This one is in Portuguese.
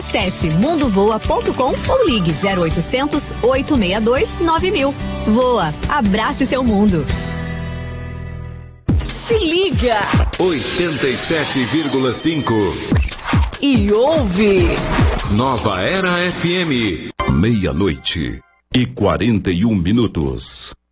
Acesse mundovoa.com ou ligue 0800 862 9000. Voa, abrace seu mundo. Se liga! 87,5 e ouve Nova Era FM. 00:41.